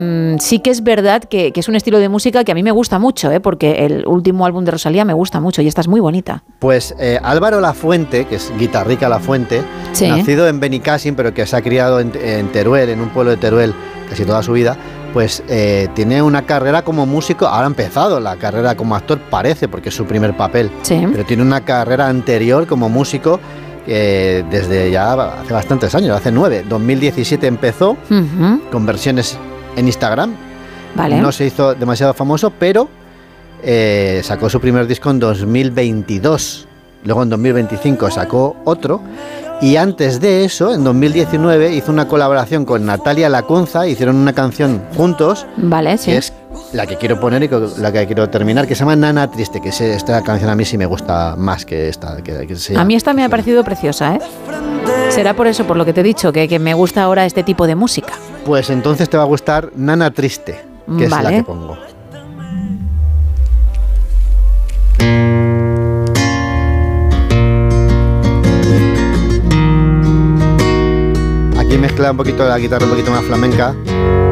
sí que es verdad que es un estilo de música que a mí me gusta mucho, porque el último álbum de Rosalía me gusta mucho y esta es muy bonita. Pues Álvaro Lafuente, que es Guitarrica Lafuente, sí, nacido en Benicàssim, pero que se ha criado en Teruel, en un pueblo de Teruel casi toda su vida, pues tiene una carrera como músico. Ahora ha empezado la carrera como actor, parece, porque es su primer papel, sí, pero tiene una carrera anterior como músico desde ya hace bastantes años, hace 9. 2017 empezó con versiones en Instagram. Vale. No se hizo demasiado famoso, pero sacó su primer disco en 2022. Luego en 2025 sacó otro. Y antes de eso, en 2019, hizo una colaboración con Natalia Lacunza. Hicieron una canción juntos. Vale, sí. Que es la que quiero poner y la que quiero terminar, que se llama Nana Triste, que esta canción a mí sí me gusta más que esta. A mí esta me ha parecido preciosa, ¿eh? Será por eso, por lo que te he dicho, que me gusta ahora este tipo de música. Pues entonces te va a gustar Nana Triste, que es la que pongo. Aquí mezcla un poquito la guitarra, un poquito más flamenca.